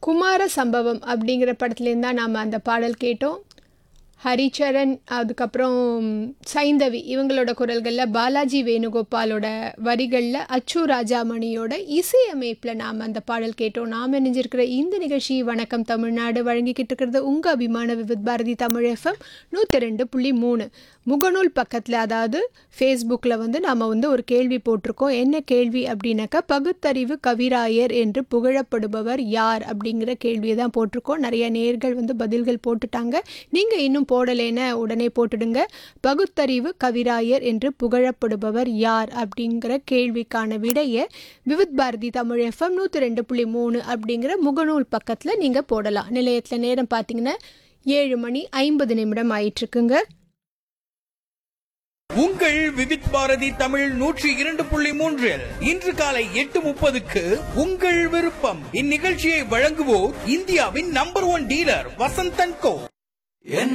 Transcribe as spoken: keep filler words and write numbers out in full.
குமார சம்பவம் அப்படிங்கிற படத்துலேருந்து தான் நாம் அந்த பாடல் கேட்டோம். ஹரிச்சரன், அதுக்கப்புறம் சைந்தவி இவங்களோட குரல்களில் பாலாஜி வேணுகோபாலோட வரிகளில் அச்சு ராஜாமணியோட இசையமைப்பில் நாம் அந்த பாடல் கேட்டோம். நாம் இணைஞ்சிருக்கிற இந்த நிகழ்ச்சி வணக்கம் தமிழ்நாடு வழங்கிக்கிட்டு இருக்கிறது உங்கள் அபிமான விவித் பாரதி தமிழ் எஃப்எம் நூற்றி ரெண்டு புள்ளி மூணு. முகநூல் பக்கத்தில், அதாவது ஃபேஸ்புக்கில் வந்து நாம் வந்து ஒரு கேள்வி போட்டிருக்கோம். என்ன கேள்வி அப்படின்னாக்கா, பகுத்தறிவு கவிராயர் என்று புகழப்படுபவர் யார் அப்படிங்கிற கேள்வியை தான் போட்டிருக்கோம். நிறைய நேர்கள் வந்து பதில்கள் போட்டுட்டாங்க. நீங்கள் இன்னும் போடலேன்னு உடனே போட்டுடுங்க. பகுத்தறிவு கவிராயர் என்று புகழப்படுபவர் யார் அப்படிங்கிற கேள்விக்கான விடையை விவித் பாரதி தமிழ் எஃப்எம் நூற்றி ரெண்டு புள்ளி மூணு அப்படிங்கிற முகநூல் பக்கத்தில் நீங்கள் போடலாம். நிலையத்தில் நேரம் பார்த்தீங்கன்னா ஏழு மணி ஐம்பது நிமிடம் ஆயிட்டுருக்குங்க. உங்கள் விவித் பாரதி தமிழ் நூற்றி இரண்டு புள்ளி மூன்றில் இன்று காலை எட்டு முப்பதுக்கு உங்கள் விருப்பம். இந்நிகழ்ச்சியை வழங்குவோர் இந்தியாவின் number one dealer Vasanth and go.